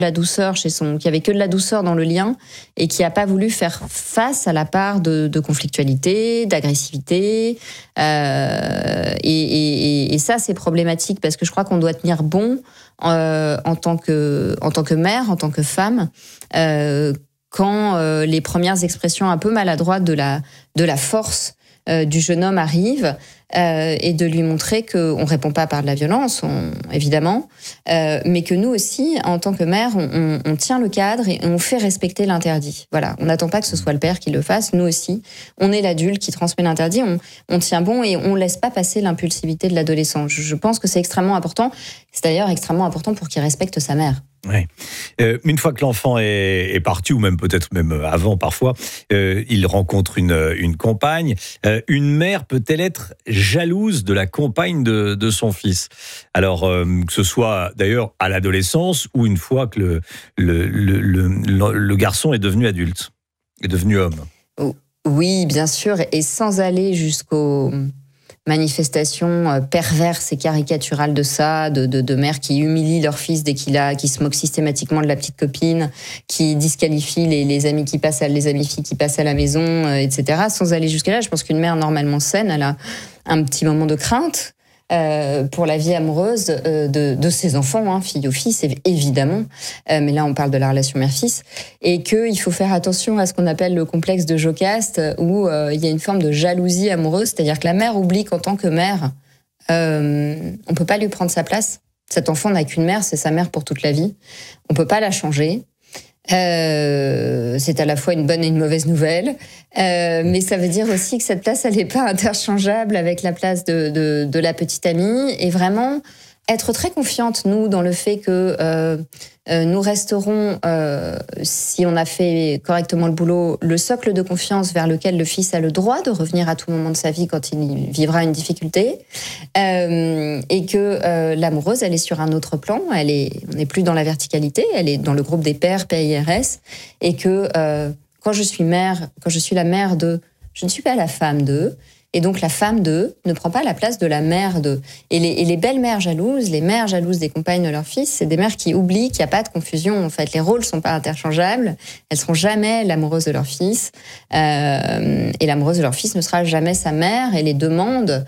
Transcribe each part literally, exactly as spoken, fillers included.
la douceur chez son, qui avait que de la douceur dans le lien et qui a pas voulu faire face à la part de, de conflictualité, d'agressivité. Euh, et, et, et ça, c'est problématique parce que je crois qu'on doit tenir bon euh, en tant que, en tant que mère, en tant que femme, euh, quand euh, les premières expressions un peu maladroites de la, de la force euh, du jeune homme arrivent. Euh, et de lui montrer qu'on ne répond pas par de la violence, on, évidemment, euh, mais que nous aussi, en tant que mère, on, on, on tient le cadre et on fait respecter l'interdit. Voilà, on n'attend pas que ce soit le père qui le fasse, nous aussi, on est l'adulte qui transmet l'interdit, on, on tient bon et on ne laisse pas passer l'impulsivité de l'adolescent. Je, je pense que c'est extrêmement important, c'est d'ailleurs extrêmement important pour qu'il respecte sa mère. Oui. Euh, une fois que l'enfant est, est parti, ou même peut-être même avant parfois, euh, il rencontre une, une compagne. Euh, une mère peut-elle être jalouse de la compagne de, de son fils? Alors, euh, que ce soit d'ailleurs à l'adolescence ou une fois que le, le, le, le, le garçon est devenu adulte, est devenu homme. Oui, bien sûr, et sans aller jusqu'au... manifestations perverses et caricaturales de ça, de, de, de mères qui humilient leur fils dès qu'il a, qui se moquent systématiquement de la petite copine, qui disqualifient les, les amis qui passent, à, les amies filles qui passent à la maison, euh, et cetera. Sans aller jusqu'à là, je pense qu'une mère normalement saine, elle a un petit moment de crainte euh, pour la vie amoureuse euh, de, de ses enfants, hein, fille ou fils, évidemment. Euh, mais là, on parle de la relation mère-fils. Et qu'il faut faire attention à ce qu'on appelle le complexe de Jocaste, où euh, il y a une forme de jalousie amoureuse, c'est-à-dire que la mère oublie qu'en tant que mère, euh, on peut pas lui prendre sa place. Cet enfant n'a qu'une mère, c'est sa mère pour toute la vie. On peut pas la changer. Euh, c'est à la fois une bonne et une mauvaise nouvelle, euh, mais ça veut dire aussi que cette place, elle n'est pas interchangeable avec la place de, de, de la petite amie, et vraiment être très confiante, nous, dans le fait que euh, euh, nous resterons, euh, si on a fait correctement le boulot, le socle de confiance vers lequel le fils a le droit de revenir à tout moment de sa vie quand il vivra une difficulté, euh, et que euh, l'amoureuse, elle est sur un autre plan, elle est, on n'est plus dans la verticalité, elle est dans le groupe des pères, P I R S, et que euh, quand je suis mère, quand je suis la mère de, je ne suis pas la femme de. Et donc la femme d'eux ne prend pas la place de la mère d'eux. Et les, et les belles mères jalouses, les mères jalouses des compagnes de leur fils, c'est des mères qui oublient qu'il n'y a pas de confusion. En fait, les rôles sont pas interchangeables. Elles seront jamais l'amoureuse de leur fils. Euh, et l'amoureuse de leur fils ne sera jamais sa mère. Et les demandes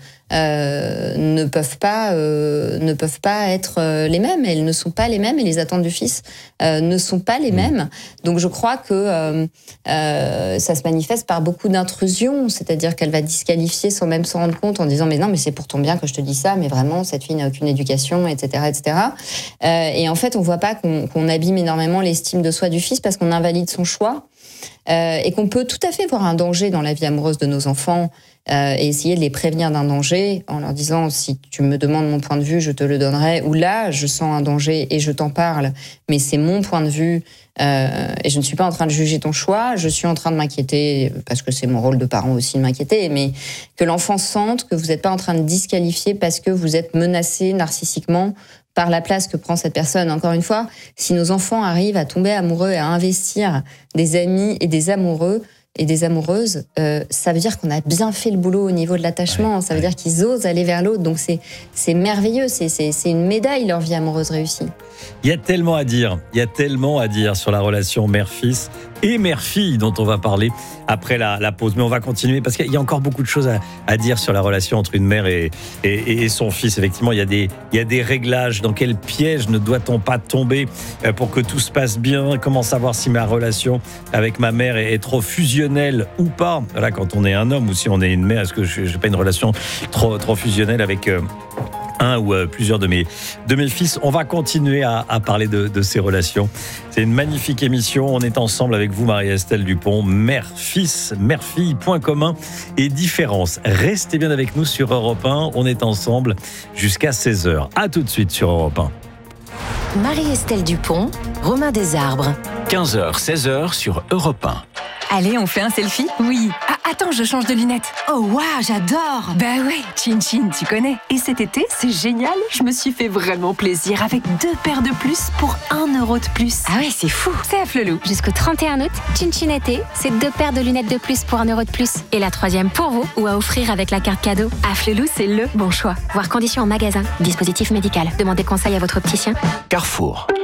euh, ne peuvent pas, euh, ne peuvent pas être euh, les mêmes. Elles ne sont pas les mêmes. Et les attentes du fils euh, ne sont pas les mêmes. Donc je crois que euh, euh, ça se manifeste par beaucoup d'intrusions. C'est-à-dire qu'elle va disqualifier sans même s'en rendre compte en disant mais non mais c'est pour ton bien que je te dis ça, mais vraiment cette fille n'a aucune éducation, et cetera, et cetera. Euh, et en fait on voit pas qu'on, qu'on abîme énormément l'estime de soi du fils parce qu'on invalide son choix, euh, et qu'on peut tout à fait voir un danger dans la vie amoureuse de nos enfants. Euh, et essayer de les prévenir d'un danger en leur disant si tu me demandes mon point de vue je te le donnerai, ou là je sens un danger et je t'en parle mais c'est mon point de vue euh, et je ne suis pas en train de juger ton choix, je suis en train de m'inquiéter parce que c'est mon rôle de parent aussi de m'inquiéter, mais que l'enfant sente que vous n'êtes pas en train de disqualifier parce que vous êtes menacé narcissiquement par la place que prend cette personne. Encore une fois, si nos enfants arrivent à tomber amoureux et à investir des amis et des amoureux et des amoureuses, euh, ça veut dire qu'on a bien fait le boulot au niveau de l'attachement, ouais, ça veut ouais. dire qu'ils osent aller vers l'autre, donc c'est, c'est merveilleux, c'est, c'est, c'est une médaille leur vie amoureuse réussie. Il y a tellement à dire, il y a tellement à dire sur la relation mère-fils et mère-fille dont on va parler après la, la pause. Mais on va continuer parce qu'il y a encore beaucoup de choses à, à dire sur la relation entre une mère et, et, et son fils. Effectivement, il y, a des, il y a des réglages. Dans quel piège ne doit-on pas tomber pour que tout se passe bien? Comment savoir si ma relation avec ma mère est, est trop fusionnelle ou pas? Voilà, quand on est un homme ou si on est une mère, est-ce que je n'ai pas une relation trop, trop fusionnelle avec... Euh, un ou euh, plusieurs de mes, de mes fils. On va continuer à, à parler de, de ces relations. C'est une magnifique émission. On est ensemble avec vous, Marie-Estelle Dupont. Mère-fils, mère-fille, point commun et différence. Restez bien avec nous sur Europe un. On est ensemble jusqu'à seize heures. À tout de suite sur Europe un. Marie-Estelle Dupont, Romain Desarbres. quinze heures, seize heures sur Europe un. Allez, on fait un selfie? Oui. Ah, attends, je change de lunettes. Oh, waouh, j'adore. Bah ouais, Chin Chin, tu connais. Et cet été, c'est génial. Je me suis fait vraiment plaisir avec deux paires de plus pour un euro de plus. Ah ouais, c'est fou. C'est à Flelou. Jusqu'au trente et un août, Chin Chin été, c'est deux paires de lunettes de plus pour un euro de plus. Et la troisième pour vous ou à offrir avec la carte cadeau. À Flelou, c'est le bon choix. Voir conditions en magasin. Dispositif médical. Demandez conseil à votre opticien. Carrefour. Quand vous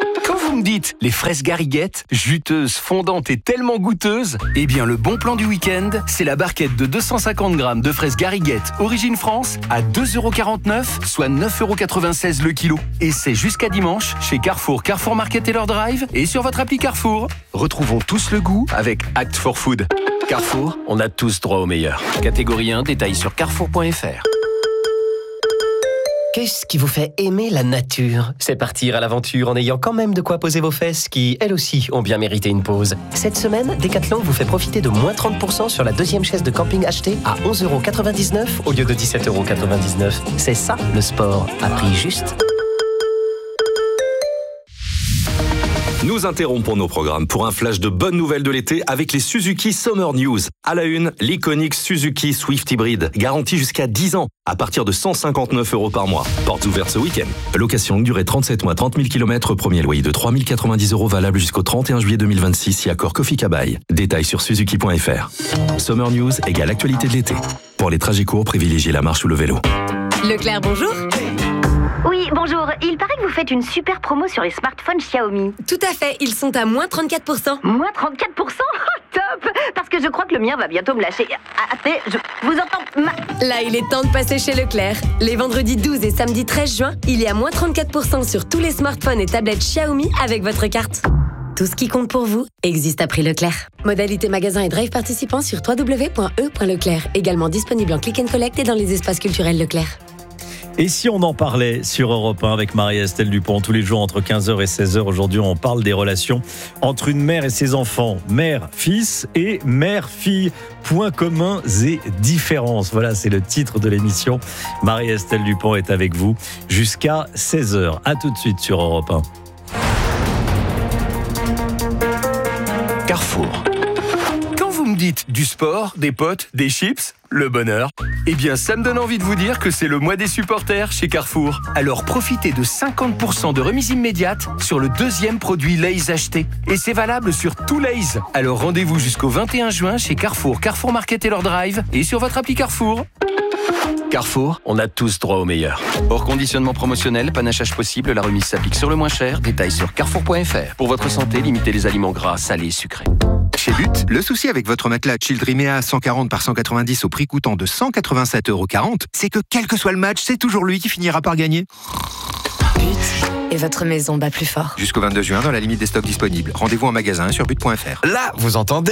vous me dites, les fraises Gariguette, juteuses, fondantes et tellement goûteuses, eh bien le bon plan du week-end, c'est la barquette de deux cent cinquante grammes de fraises Gariguette origine France à deux euros quarante-neuf, soit neuf euros quatre-vingt-seize le kilo. Et c'est jusqu'à dimanche chez Carrefour, Carrefour Market et leur Drive et sur votre appli Carrefour. Retrouvons tous le goût avec Act for Food. Carrefour, on a tous droit au meilleur. Catégorie un, détails sur carrefour point f r. Qu'est-ce qui vous fait aimer la nature? C'est partir à l'aventure en ayant quand même de quoi poser vos fesses qui, elles aussi, ont bien mérité une pause. Cette semaine, Decathlon vous fait profiter de moins trente pour cent sur la deuxième chaise de camping achetée à onze euros quatre-vingt-dix-neuf au lieu de dix-sept euros quatre-vingt-dix-neuf. C'est ça, le sport, à prix juste. Nous interrompons nos programmes pour un flash de bonnes nouvelles de l'été avec les Suzuki Summer News. À la une, l'iconique Suzuki Swift Hybrid, garantie jusqu'à dix ans, à partir de cent cinquante-neuf euros par mois. Portes ouvertes ce week-end. Location longue durée trente-sept mois, trente mille kilomètres, premier loyer de trois mille quatre-vingt-dix euros valable jusqu'au trente et un juillet deux mille vingt-six, si accord Kofi Kabaï. Détails sur suzuki point f r. Summer News égale actualité de l'été. Pour les trajets courts, privilégiez la marche ou le vélo. Leclerc, bonjour. Oui, bonjour. Il paraît que vous faites une super promo sur les smartphones Xiaomi. Tout à fait, ils sont à moins trente-quatre pour cent. Moins trente-quatre pour cent? Oh, top! Parce que je crois que le mien va bientôt me lâcher. Ah, attendez, je vous entends... Ma... Là, il est temps de passer chez Leclerc. Les vendredis douze et samedi treize juin, il y a moins trente-quatre pour cent sur tous les smartphones et tablettes Xiaomi avec votre carte. Tout ce qui compte pour vous existe à prix Leclerc. Modalité magasin et drive participants sur w w w point e point leclerc. Également disponible en click and collect et dans les espaces culturels Leclerc. Et si on en parlait sur Europe un avec Marie-Estelle Dupont tous les jours entre quinze heures et seize heures? Aujourd'hui, on parle des relations entre une mère et ses enfants, mère-fils et mère-fille. Points communs et différences. Voilà, c'est le titre de l'émission. Marie-Estelle Dupont est avec vous jusqu'à seize heures. À tout de suite sur Europe un. Carrefour. Quand vous me dites du sport, des potes, des chips, le bonheur, eh bien ça me donne envie de vous dire que c'est le mois des supporters chez Carrefour. Alors profitez de cinquante pour cent de remise immédiate sur le deuxième produit Lay's acheté. Et c'est valable sur tout Lay's. Alors rendez-vous jusqu'au vingt et un juin chez Carrefour, Carrefour Market et leur Drive et sur votre appli Carrefour. Carrefour, on a tous droit au meilleur. Hors conditionnement promotionnel, panachage possible, la remise s'applique sur le moins cher. Détails sur carrefour point f r. Pour votre santé, limitez les aliments gras, salés, sucrés. Chez But, le souci avec votre matelas Childrimea cent quarante par cent quatre-vingt-dix au prix coûtant de cent quatre-vingt-sept euros quarante, c'est que quel que soit le match, c'est toujours lui qui finira par gagner. But et votre maison bat plus fort. Jusqu'au vingt-deux juin, dans la limite des stocks disponibles. Rendez-vous en magasin sur but point f r. Là, vous entendez ?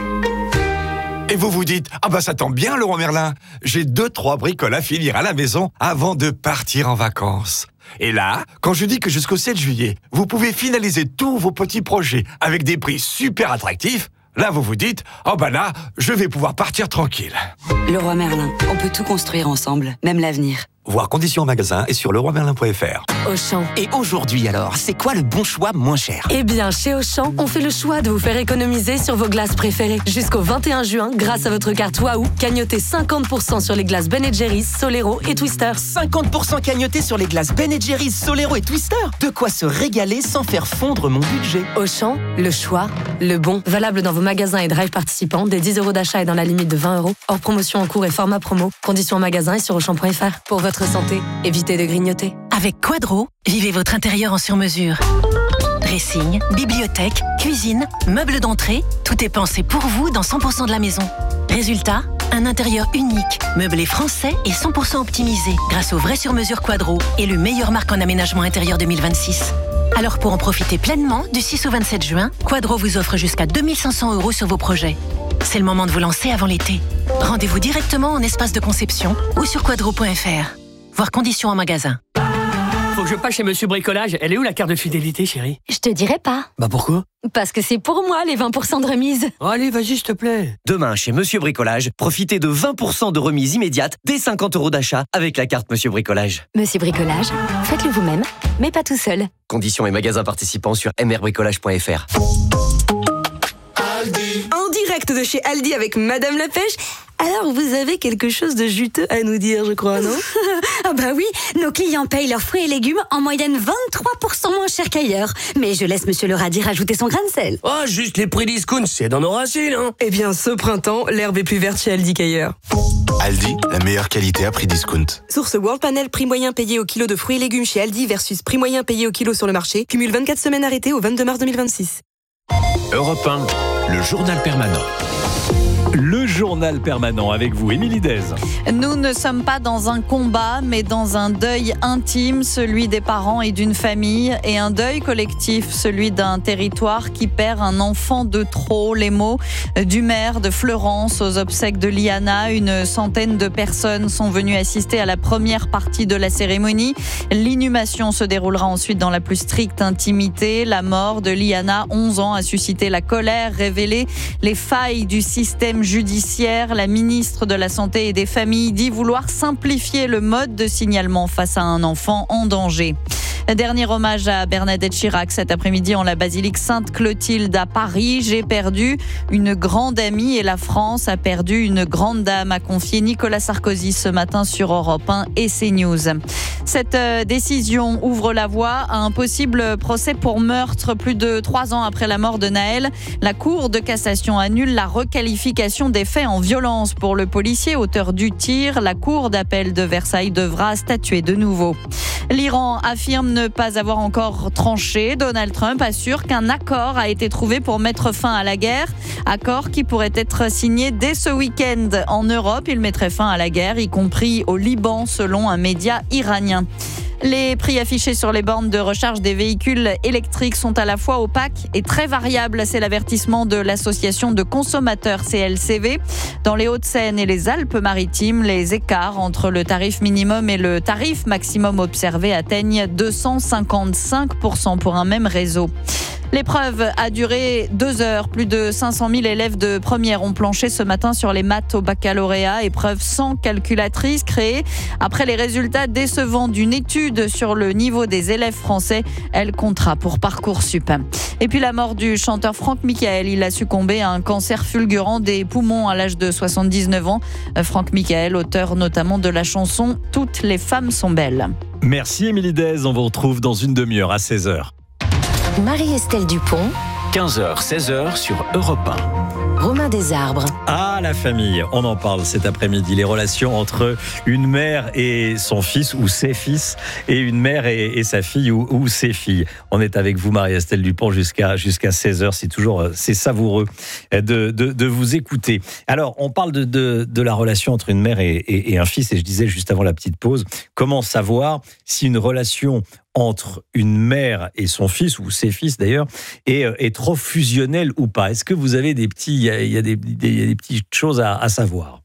Et vous vous dites, ah bah ça tombe bien Leroy Merlin, j'ai deux, trois bricoles à finir à la maison avant de partir en vacances. Et là, quand je dis que jusqu'au sept juillet, vous pouvez finaliser tous vos petits projets avec des prix super attractifs, là vous vous dites, oh bah là, je vais pouvoir partir tranquille. Leroy Merlin, on peut tout construire ensemble, même l'avenir. Voir conditions en magasin et sur leroy merlin point f r. Auchan. Et aujourd'hui alors, c'est quoi le bon choix moins cher? Eh bien, chez Auchan, on fait le choix de vous faire économiser sur vos glaces préférées. Jusqu'au vingt et un juin, grâce à votre carte Waouh, cagnotez cinquante pour cent sur les glaces Ben and Jerry's, Solero et Twister. cinquante pour cent cagnoté sur les glaces Ben and Jerry's, Solero et Twister. De quoi se régaler sans faire fondre mon budget. Auchan, le choix, le bon. Valable dans vos magasins et drive participants, des dix euros d'achat et dans la limite de vingt euros. Hors promotion en cours et format promo. Conditions en magasin et sur auchan point f r. Pour votre santé, évitez de grignoter. Avec Quadro, vivez votre intérieur en sur-mesure. Dressing, bibliothèque, cuisine, meubles d'entrée, tout est pensé pour vous dans cent pour cent de la maison. Résultat, un intérieur unique, meublé français et cent pour cent optimisé grâce au vrai sur-mesure Quadro et le meilleur marque en aménagement intérieur deux mille vingt-six. Alors pour en profiter pleinement, du six au vingt-sept juin, Quadro vous offre jusqu'à deux mille cinq cents euros sur vos projets. C'est le moment de vous lancer avant l'été. Rendez-vous directement en espace de conception ou sur quadro point f r. Voir conditions en magasin. Faut que je passe chez Monsieur Bricolage. Elle est où la carte de fidélité, chérie? Je te dirai pas. Bah pourquoi? Parce que c'est pour moi les vingt pour cent de remise. Oh, allez, vas-y, s'il te plaît. Demain, chez Monsieur Bricolage, profitez de vingt pour cent de remise immédiate dès cinquante euros d'achat avec la carte Monsieur Bricolage. Monsieur Bricolage, faites-le vous-même, mais pas tout seul. Conditions et magasins participants sur m r bricolage point f r. En direct de chez Aldi avec Madame la Pêche. Alors, vous avez quelque chose de juteux à nous dire, je crois, non? Ah bah oui, nos clients payent leurs fruits et légumes en moyenne vingt-trois pour cent moins cher qu'ailleurs. Mais je laisse Monsieur le radis rajouter son grain de sel. Oh, juste les prix discount, c'est dans nos racines, hein. Eh bien, ce printemps, l'herbe est plus verte chez Aldi qu'ailleurs. Aldi, la meilleure qualité à prix discount. Source World Panel, prix moyen payé au kilo de fruits et légumes chez Aldi versus prix moyen payé au kilo sur le marché. Cumule vingt-quatre semaines arrêtées au vingt-deux mars deux mille vingt-six. Europe un, le journal permanent. Le journal permanent avec vous, Émilie Dez. Nous ne sommes pas dans un combat, mais dans un deuil intime, celui des parents et d'une famille, et un deuil collectif, celui d'un territoire qui perd un enfant de trop. Les mots du maire de Fleurance aux obsèques de Liana. Une centaine de personnes sont venues assister à la première partie de la cérémonie. L'inhumation se déroulera ensuite dans la plus stricte intimité. La mort de Liana, onze ans, a suscité la colère, révélé les failles du système judiciaire. La ministre de la Santé et des Familles dit vouloir simplifier le mode de signalement face à un enfant en danger. Dernier hommage à Bernadette Chirac cet après-midi en la basilique Sainte-Clotilde à Paris. J'ai perdu une grande amie et la France a perdu une grande dame, a confié Nicolas Sarkozy ce matin sur Europe un et CNews. Cette décision ouvre la voie à un possible procès pour meurtre. Plus de trois ans après la mort de Naël, la Cour de cassation annule la requalification des faits en violence pour le policier auteur du tir. La Cour d'appel de Versailles devra statuer de nouveau. L'Iran affirme ne pas avoir encore tranché. Donald Trump assure qu'un accord a été trouvé pour mettre fin à la guerre. Accord qui pourrait être signé dès ce week-end. En Europe, il mettrait fin à la guerre, y compris au Liban, selon un média iranien. Les prix affichés sur les bornes de recharge des véhicules électriques sont à la fois opaques et très variables. C'est l'avertissement de l'association de consommateurs C L C V. Dans les Hauts-de-Seine et les Alpes-Maritimes, les écarts entre le tarif minimum et le tarif maximum observé atteignent deux cent cinquante-cinq pour cent pour un même réseau. L'épreuve a duré deux heures. Plus de cinq cent mille élèves de première ont planché ce matin sur les maths au baccalauréat. Épreuve sans calculatrice créée après les résultats décevants d'une étude sur le niveau des élèves français. Elle comptera pour Parcoursup. Et puis la mort du chanteur Franck Michael. Il a succombé à un cancer fulgurant des poumons à l'âge de soixante-dix-neuf ans. Franck Michael, auteur notamment de la chanson « Toutes les femmes sont belles ». Merci Émilie Dez. On vous retrouve dans une demi-heure à seize heures. Marie-Estelle Dupont, quinze heures, seize heures sur Europe un. Romain Desarbres. Ah, la famille, on en parle cet après-midi. Les relations entre une mère et son fils ou ses fils et une mère et, et sa fille ou, ou ses filles. On est avec vous, Marie-Estelle Dupont, jusqu'à, jusqu'à seize heures. C'est toujours c'est savoureux de, de, de vous écouter. Alors, on parle de, de, de la relation entre une mère et, et, et un fils. Et je disais juste avant la petite pause, comment savoir si une relation entre une mère et son fils, ou ses fils d'ailleurs, est, est trop fusionnelle ou pas? Est-ce que vous avez des petits, il y a, il y a des, des, il y a des petites choses à, à savoir?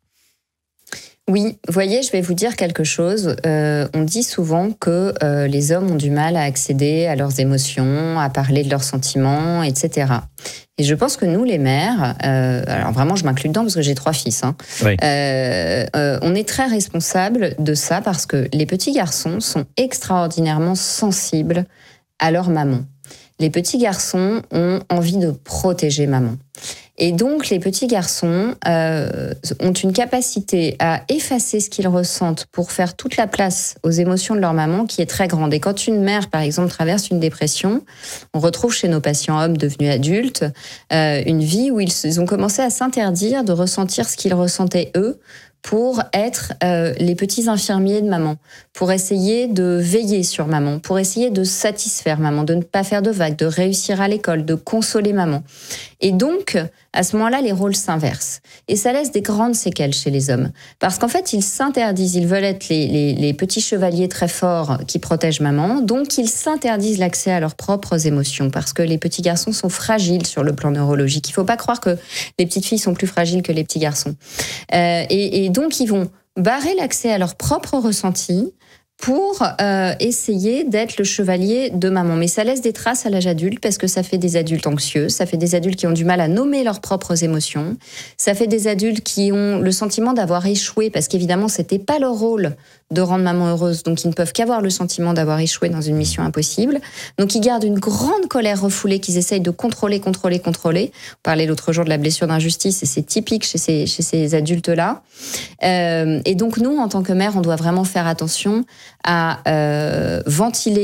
Oui, vous voyez, je vais vous dire quelque chose. Euh, on dit souvent que euh, les hommes ont du mal à accéder à leurs émotions, à parler de leurs sentiments, et cetera. Et je pense que nous, les mères, euh, alors vraiment, je m'inclus dedans parce que j'ai trois fils, hein, oui. euh, euh, on est très responsables de ça parce que les petits garçons sont extraordinairement sensibles à leur maman. Les petits garçons ont envie de protéger maman. Et donc, les petits garçons euh, ont une capacité à effacer ce qu'ils ressentent pour faire toute la place aux émotions de leur maman qui est très grande. Et quand une mère, par exemple, traverse une dépression, on retrouve chez nos patients hommes devenus adultes euh, une vie où ils, ils ont commencé à s'interdire de ressentir ce qu'ils ressentaient eux pour être euh, les petits infirmiers de maman, pour essayer de veiller sur maman, pour essayer de satisfaire maman, de ne pas faire de vagues, de réussir à l'école, de consoler maman. Et donc, à ce moment-là, les rôles s'inversent. Et ça laisse des grandes séquelles chez les hommes. Parce qu'en fait, ils s'interdisent, ils veulent être les, les, les petits chevaliers très forts qui protègent maman, donc ils s'interdisent l'accès à leurs propres émotions, parce que les petits garçons sont fragiles sur le plan neurologique. Il ne faut pas croire que les petites filles sont plus fragiles que les petits garçons. Euh, et, et donc, ils vont barrer l'accès à leurs propres ressentis pour euh, essayer d'être le chevalier de maman. Mais ça laisse des traces à l'âge adulte parce que ça fait des adultes anxieux, ça fait des adultes qui ont du mal à nommer leurs propres émotions, ça fait des adultes qui ont le sentiment d'avoir échoué parce qu'évidemment, c'était pas leur rôle de rendre maman heureuse, donc ils ne peuvent qu'avoir le sentiment d'avoir échoué dans une mission impossible. Donc ils gardent une grande colère refoulée qu'ils essayent de contrôler, contrôler, contrôler. On parlait l'autre jour de la blessure d'injustice et c'est typique chez ces, chez ces adultes-là. Euh, et donc nous, en tant que mère, on doit vraiment faire attention à euh, ventiler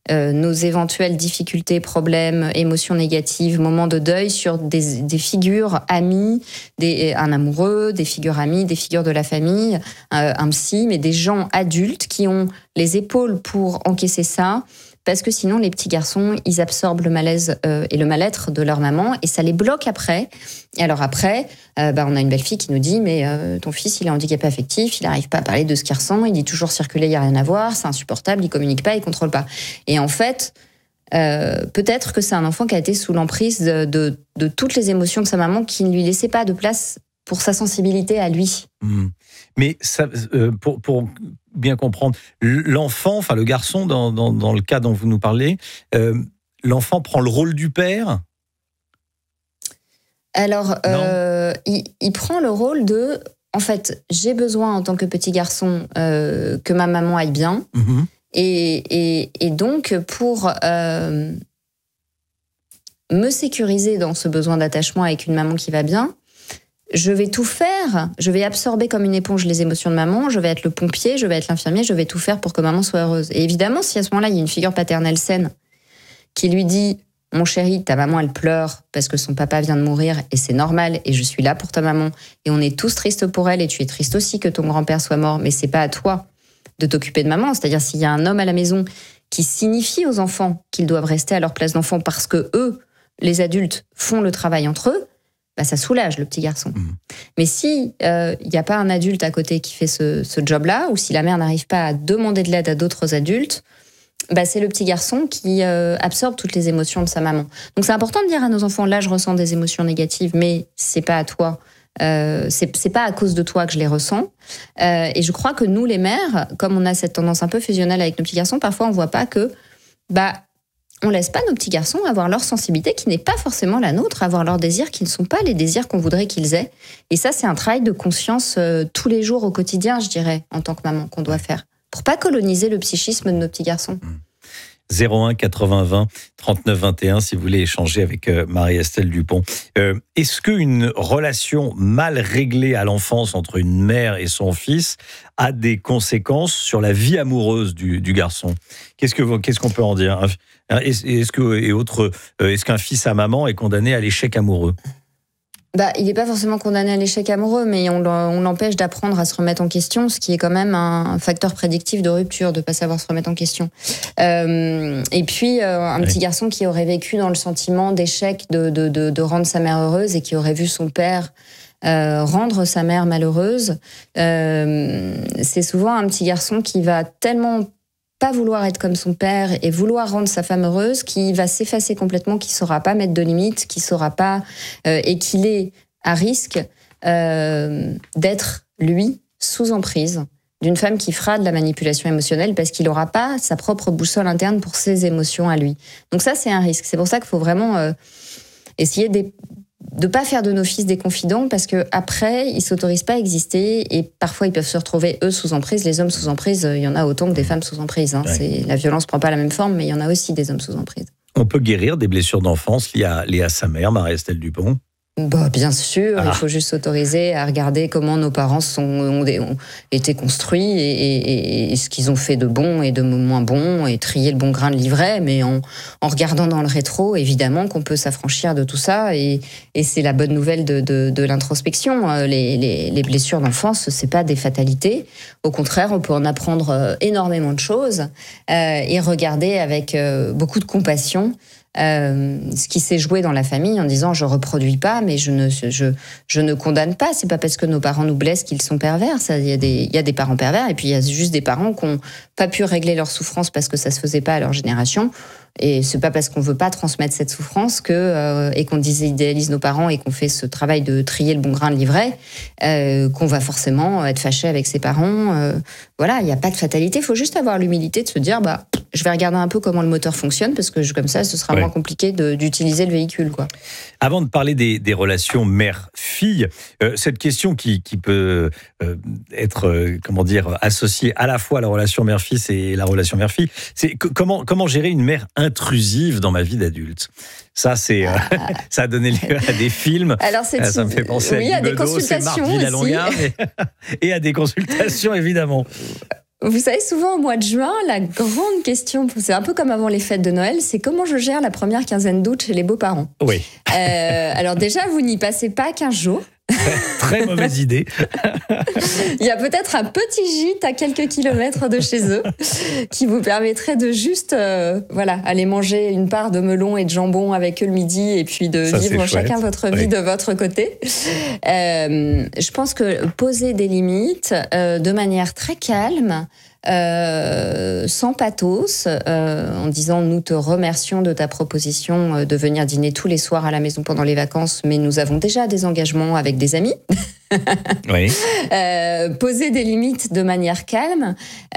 euh, nos éventuelles difficultés, problèmes, émotions négatives, moments de deuil sur des, des figures amies, des, un amoureux, des figures amies, des figures de la famille, euh, un psy, mais des gens adultes qui ont les épaules pour encaisser ça. Parce que sinon, les petits garçons, ils absorbent le malaise euh, et le mal-être de leur maman et ça les bloque après. Et alors après, euh, bah, on a une belle fille qui nous dit « Mais euh, ton fils, il est handicapé affectif, il n'arrive pas à parler de ce qu'il ressent, il dit toujours circuler, il n'y a rien à voir, c'est insupportable, il communique pas, il contrôle pas. » Et en fait, euh, peut-être que c'est un enfant qui a été sous l'emprise de, de, de toutes les émotions de sa maman qui ne lui laissait pas de place pour sa sensibilité à lui. Mmh. Mais ça, euh, pour, pour bien comprendre, l'enfant, enfin le garçon, dans, dans, dans le cas dont vous nous parlez, euh, l'enfant prend le rôle du père ? Alors, euh, il, il prend le rôle de... En fait, j'ai besoin en tant que petit garçon euh, que ma maman aille bien. Mmh. Et, et, et donc, pour euh, me sécuriser dans ce besoin d'attachement avec une maman qui va bien, je vais tout faire, je vais absorber comme une éponge les émotions de maman, je vais être le pompier, je vais être l'infirmier, je vais tout faire pour que maman soit heureuse. Et évidemment, si à ce moment-là, il y a une figure paternelle saine qui lui dit « Mon chéri, ta maman, elle pleure parce que son papa vient de mourir et c'est normal et je suis là pour ta maman et on est tous tristes pour elle et tu es triste aussi que ton grand-père soit mort, mais c'est pas à toi de t'occuper de maman. » C'est-à-dire, s'il y a un homme à la maison qui signifie aux enfants qu'ils doivent rester à leur place d'enfant parce que eux, les adultes, font le travail entre eux, bah, ça soulage le petit garçon. Mmh. Mais si il euh, n'y a pas un adulte à côté qui fait ce, ce job-là, ou si la mère n'arrive pas à demander de l'aide à d'autres adultes, bah, c'est le petit garçon qui euh, absorbe toutes les émotions de sa maman. Donc c'est important de dire à nos enfants, là je ressens des émotions négatives, mais c'est pas à toi, euh, c'est, c'est pas à cause de toi que je les ressens. Euh, et je crois que nous les mères, comme on a cette tendance un peu fusionnelle avec nos petits garçons, parfois on voit pas que bah on laisse pas nos petits garçons avoir leur sensibilité qui n'est pas forcément la nôtre, avoir leurs désirs qui ne sont pas les désirs qu'on voudrait qu'ils aient. Et ça, c'est un travail de conscience euh, tous les jours au quotidien, je dirais, en tant que maman, qu'on doit faire, pour pas coloniser le psychisme de nos petits garçons. zéro un quatre-vingts vingt trente-neuf vingt et un si vous voulez échanger avec euh, Marie-Estelle Dupont. Euh, est-ce qu'une relation mal réglée à l'enfance entre une mère et son fils a des conséquences sur la vie amoureuse du, du garçon ? Qu'est-ce, que, qu'est-ce qu'on peut en dire ? Est-ce, est-ce, que, et autre, est-ce qu'un fils à maman est condamné à l'échec amoureux ? Bah, il n'est pas forcément condamné à l'échec amoureux, mais on, on l'empêche d'apprendre à se remettre en question, ce qui est quand même un facteur prédictif de rupture, de ne pas savoir se remettre en question. Euh, et puis, euh, un oui. petit garçon qui aurait vécu dans le sentiment d'échec de, de, de, de rendre sa mère heureuse et qui aurait vu son père euh, rendre sa mère malheureuse, euh, c'est souvent un petit garçon qui va tellement pas vouloir être comme son père et vouloir rendre sa femme heureuse, qui va s'effacer complètement, qui saura pas mettre de limites, qui saura pas euh, et qu'il est à risque euh, d'être lui sous emprise d'une femme qui fera de la manipulation émotionnelle parce qu'il aura pas sa propre boussole interne pour ses émotions à lui. Donc ça, c'est un risque. C'est pour ça qu'il faut vraiment euh, essayer de de pas faire de nos fils des confidents parce que après ils s'autorisent pas à exister et parfois ils peuvent se retrouver eux sous emprise. Les hommes sous emprise, il y en a autant que des femmes sous emprise. Hein. Ouais. C'est, la violence prend pas la même forme, mais il y en a aussi des hommes sous emprise. On peut guérir des blessures d'enfance liées à, liées à sa mère, Marie-Estelle Dupont ? Bah, bien sûr, ah. il faut juste s'autoriser à regarder comment nos parents sont, ont, ont été construits et, et, et ce qu'ils ont fait de bon et de moins bon et trier le bon grain de livret, mais en, en regardant dans le rétro, évidemment qu'on peut s'affranchir de tout ça et, et c'est la bonne nouvelle de, de, de l'introspection. Les, les, les blessures d'enfance, c'est pas des fatalités. Au contraire, on peut en apprendre énormément de choses euh, et regarder avec euh, beaucoup de compassion Euh, ce qui s'est joué dans la famille en disant je reproduis pas mais je ne, je, je ne condamne pas, c'est pas parce que nos parents nous blessent qu'ils sont pervers. Il y a des, il y a des parents pervers et puis il y a juste des parents qui n'ont pas pu régler leur souffrance parce que ça se faisait pas à leur génération et c'est pas parce qu'on veut pas transmettre cette souffrance que, euh, et qu'on désidéalise nos parents et qu'on fait ce travail de trier le bon grain de livret euh, qu'on va forcément être fâché avec ses parents. Euh, voilà, il n'y a pas de fatalité, il faut juste avoir l'humilité de se dire bah, je vais regarder un peu comment le moteur fonctionne parce que je, comme ça ce sera ouais. moins compliqué de, d'utiliser le véhicule, quoi. Avant de parler des, des relations mère-fille, euh, cette question qui, qui peut euh, être euh, comment dire, associée à la fois à la relation mère-fils et la relation mère-fille, c'est que, comment, comment gérer une mère intrusive dans ma vie d'adulte. Ça, c'est, euh, ah. ça a donné lieu à des films. Alors, c'est ça me fait penser oui, à, à des consultations c'est Marc Villalonga, mais, et à des consultations, évidemment. Vous savez, souvent au mois de juin, la grande question, c'est un peu comme avant les fêtes de Noël, c'est comment je gère la première quinzaine d'août chez les beaux-parents. Oui. Euh, alors déjà, vous n'y passez pas quinze jours. Très mauvaise idée. Il y a peut-être un petit gîte à quelques kilomètres de chez eux qui vous permettrait de juste euh, voilà, aller manger une part de melon et de jambon avec eux le midi et puis de Ça, vivre chacun votre vie oui. de votre côté. Euh, je pense que poser des limites euh, de manière très calme, Euh, sans pathos, euh, en disant nous te remercions de ta proposition de venir dîner tous les soirs à la maison pendant les vacances, mais nous avons déjà des engagements avec des amis. Oui. Euh, poser des limites de manière calme,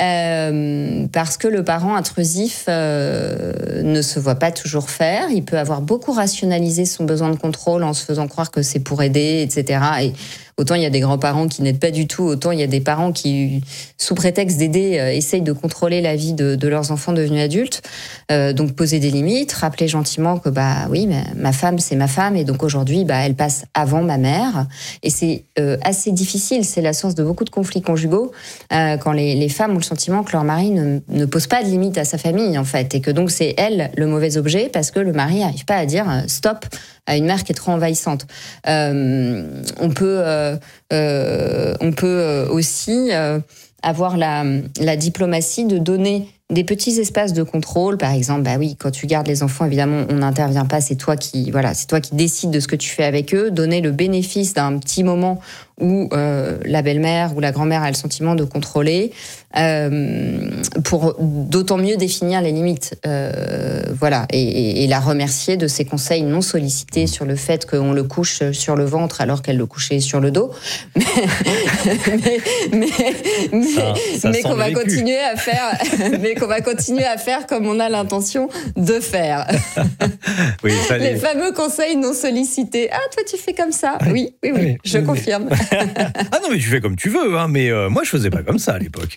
euh, parce que le parent intrusif euh, ne se voit pas toujours faire. Il peut avoir beaucoup rationalisé son besoin de contrôle en se faisant croire que c'est pour aider, et cetera. Et autant il y a des grands-parents qui n'aident pas du tout, autant il y a des parents qui, sous prétexte d'aider, euh, essayent de contrôler la vie de, de leurs enfants devenus adultes. Euh, donc poser des limites, rappeler gentiment que bah oui, ma, ma femme c'est ma femme et donc aujourd'hui bah elle passe avant ma mère. Et c'est euh, assez difficile, c'est la source de beaucoup de conflits conjugaux euh, quand les, les femmes ont le sentiment que leur mari ne, ne pose pas de limites à sa famille en fait, et que donc c'est elle le mauvais objet parce que le mari n'arrive pas à dire euh, stop à une mère qui est trop envahissante. Euh, on peut, euh, euh, on peut aussi euh, avoir la, la diplomatie de donner des petits espaces de contrôle, par exemple, bah oui, quand tu gardes les enfants, évidemment, on n'intervient pas, c'est toi qui, voilà, c'est toi qui décides de ce que tu fais avec eux. Donner le bénéfice d'un petit moment où euh, la belle-mère ou la grand-mère a le sentiment de contrôler, euh, pour d'autant mieux définir les limites, euh, voilà, et, et, et la remercier de ses conseils non sollicités sur le fait qu'on le couche sur le ventre alors qu'elle le couchait sur le dos, mais, mais, mais, mais, ça, ça mais qu'on va vécu. continuer à faire, mais qu'on va continuer à faire comme on a l'intention de faire. Oui, ça, les les... fameux conseils non sollicités. Ah, toi, tu fais comme ça. Oui, oui, oui, oui je oui, confirme. Ah non, mais tu fais comme tu veux, hein, mais euh, moi, je faisais pas comme ça à l'époque.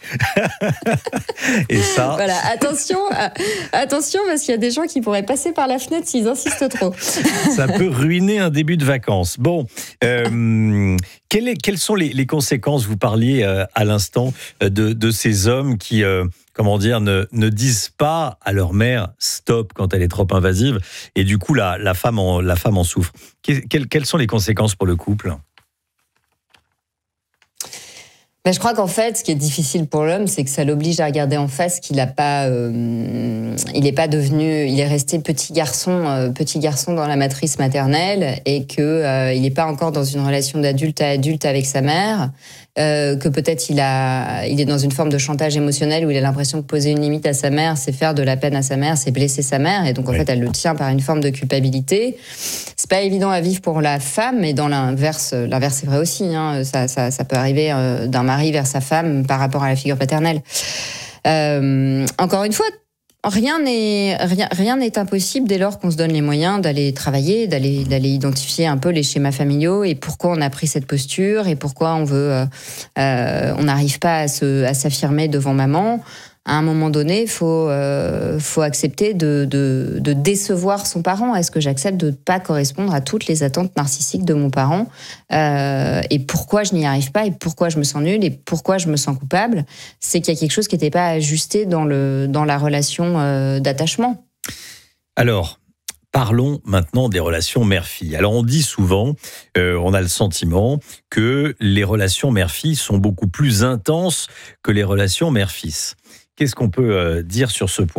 Et ça... Voilà, attention, euh, attention, parce qu'il y a des gens qui pourraient passer par la fenêtre s'ils insistent trop. Ça peut ruiner un début de vacances. Bon, euh, quelles, est, quelles sont les, les conséquences, vous parliez euh, à l'instant, de, de ces hommes qui... Euh, comment dire, ne, ne disent pas à leur mère stop quand elle est trop invasive, et du coup la, la, femme, en, la femme en souffre. Quelles, quelles sont les conséquences pour le couple ? Ben, je crois qu'en fait, ce qui est difficile pour l'homme, c'est que ça l'oblige à regarder en face qu'il n'a pas, euh, il n'est pas devenu, il est resté petit garçon, euh, petit garçon dans la matrice maternelle, et que euh, il n'est pas encore dans une relation d'adulte à adulte avec sa mère. Euh, que peut-être il a, il est dans une forme de chantage émotionnel où il a l'impression que poser une limite à sa mère, c'est faire de la peine à sa mère, c'est blesser sa mère, et donc en oui. fait elle le tient par une forme de culpabilité. C'est pas évident à vivre pour la femme, mais dans l'inverse, l'inverse c'est vrai aussi. Hein, ça, ça, ça peut arriver euh, d'un mari vers sa femme par rapport à la figure paternelle. Euh, encore une fois. Rien n'est rien, rien n'est impossible dès lors qu'on se donne les moyens d'aller travailler, d'aller d'aller identifier un peu les schémas familiaux et pourquoi on a pris cette posture et pourquoi on veut, euh, euh, on n'arrive pas à se à s'affirmer devant maman. À un moment donné, il faut, euh, faut accepter de, de, de décevoir son parent. Est-ce que j'accepte de ne pas correspondre à toutes les attentes narcissiques de mon parent ? euh, Et pourquoi je n'y arrive pas ? Et pourquoi je me sens nulle ? Et pourquoi je me sens coupable ? C'est qu'il y a quelque chose qui n'était pas ajusté dans, le, dans la relation euh, d'attachement. Alors, parlons maintenant des relations mère-fille. Alors on dit souvent, euh, on a le sentiment que les relations mère-fille sont beaucoup plus intenses que les relations mère-fils. Qu'est-ce qu'on peut euh, dire sur ce point ?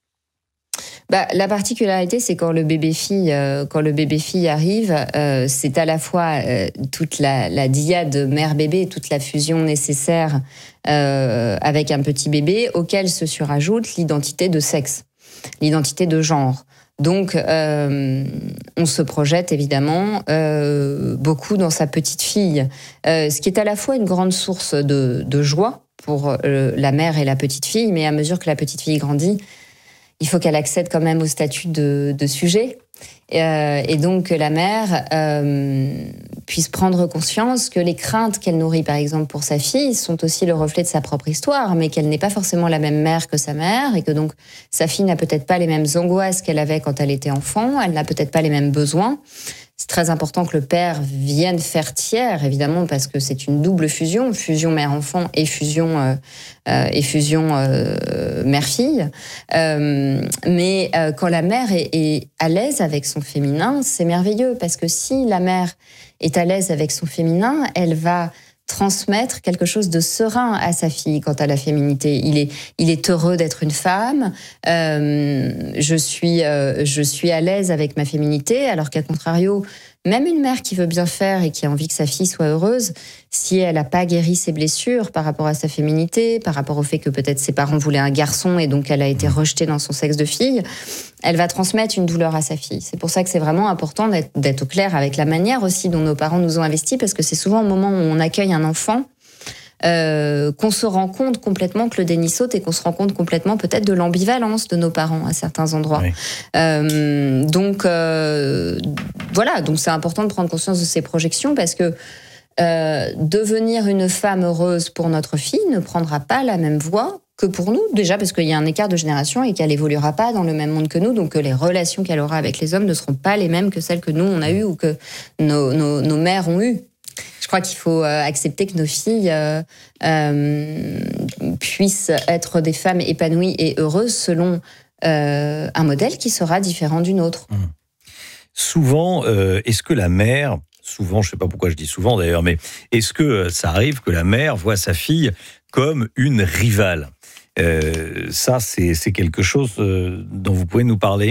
Bah, la particularité, c'est quand le bébé-fille, euh, quand le bébé-fille arrive, euh, c'est à la fois euh, toute la, la dyade mère-bébé, toute la fusion nécessaire euh, avec un petit bébé, auquel se surajoute l'identité de sexe, l'identité de genre. Donc, euh, on se projette évidemment euh, beaucoup dans sa petite fille, euh, ce qui est à la fois une grande source de, de joie pour euh, la mère et la petite fille, mais à mesure que la petite fille grandit, il faut qu'elle accède quand même au statut de, de sujet. Euh, et donc que la mère euh, puisse prendre conscience que les craintes qu'elle nourrit, par exemple, pour sa fille, sont aussi le reflet de sa propre histoire, mais qu'elle n'est pas forcément la même mère que sa mère, et que donc sa fille n'a peut-être pas les mêmes angoisses qu'elle avait quand elle était enfant, elle n'a peut-être pas les mêmes besoins. c'est très important que le père vienne faire tiers, évidemment, parce que c'est une double fusion, fusion mère-enfant et fusion, euh, euh, et fusion euh, mère-fille. Euh, mais euh, quand la mère est, est à l'aise avec son féminin, c'est merveilleux, parce que si la mère est à l'aise avec son féminin, elle va transmettre quelque chose de serein à sa fille quant à la féminité. Il est, il est heureux d'être une femme. Euh, je suis, euh, je suis à l'aise avec ma féminité, alors qu'à contrario, même une mère qui veut bien faire et qui a envie que sa fille soit heureuse, si elle n'a pas guéri ses blessures par rapport à sa féminité, par rapport au fait que peut-être ses parents voulaient un garçon et donc elle a été rejetée dans son sexe de fille, elle va transmettre une douleur à sa fille. C'est pour ça que c'est vraiment important d'être, d'être au clair avec la manière aussi dont nos parents nous ont investis, parce que c'est souvent au moment où on accueille un enfant euh, qu'on se rend compte complètement que le déni saute et qu'on se rend compte complètement peut-être de l'ambivalence de nos parents à certains endroits. Oui. Euh, donc euh, voilà, donc c'est important de prendre conscience de ces projections, parce que euh, devenir une femme heureuse pour notre fille ne prendra pas la même voie que pour nous, déjà parce qu'il y a un écart de génération et qu'elle évoluera pas dans le même monde que nous, donc que les relations qu'elle aura avec les hommes ne seront pas les mêmes que celles que nous on a eues ou que nos, nos, nos mères ont eues. Je crois qu'il faut euh, accepter que nos filles euh, euh, puissent être des femmes épanouies et heureuses selon euh, un modèle qui sera différent d'une autre. Mmh. Souvent, euh, est-ce que la mère, souvent, je ne sais pas pourquoi je dis souvent d'ailleurs, mais est-ce que ça arrive que la mère voit sa fille comme une rivale ? euh, Ça, c'est, c'est quelque chose euh, dont vous pouvez nous parler ?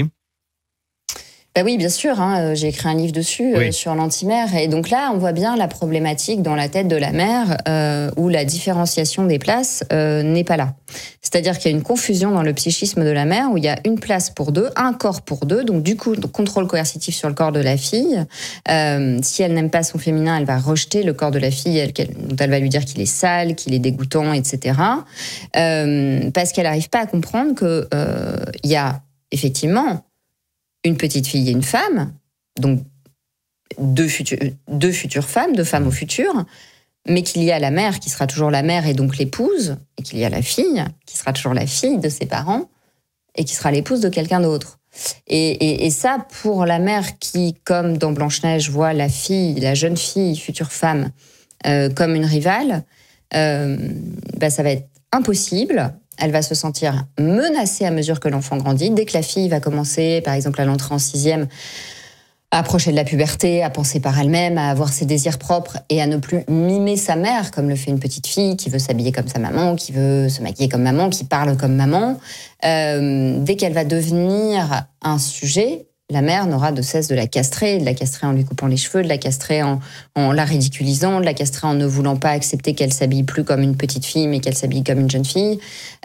Bah oui, bien sûr, hein, j'ai écrit un livre dessus, oui. euh, sur l'anti-mère. Et donc là, on voit bien la problématique dans la tête de la mère euh, où la différenciation des places euh, n'est pas là. C'est-à-dire qu'il y a une confusion dans le psychisme de la mère où il y a une place pour deux, un corps pour deux. Donc du coup, contrôle coercitif sur le corps de la fille. Euh, si elle n'aime pas son féminin, elle va rejeter le corps de la fille, elle, dont elle va lui dire qu'il est sale, qu'il est dégoûtant, et cetera. Euh, parce qu'elle n'arrive pas à comprendre qu'il euh, y a effectivement une petite fille et une femme, donc deux, futur, deux futures femmes, deux femmes au futur, mais qu'il y a la mère qui sera toujours la mère et donc l'épouse, et qu'il y a la fille qui sera toujours la fille de ses parents et qui sera l'épouse de quelqu'un d'autre. Et, et, et ça, pour la mère qui, comme dans Blanche-Neige, voit la fille, la jeune fille, future femme, euh, comme une rivale, euh, bah, ça va être impossible. Elle va se sentir menacée à mesure que l'enfant grandit. Dès que la fille va commencer, par exemple, à l'entrée en sixième, à approcher de la puberté, à penser par elle-même, à avoir ses désirs propres et à ne plus mimer sa mère, comme le fait une petite fille qui veut s'habiller comme sa maman, qui veut se maquiller comme maman, qui parle comme maman. Euh, dès qu'elle va devenir un sujet, la mère n'aura de cesse de la castrer, de la castrer en lui coupant les cheveux, de la castrer en, en la ridiculisant, de la castrer en ne voulant pas accepter qu'elle s'habille plus comme une petite fille, mais qu'elle s'habille comme une jeune fille.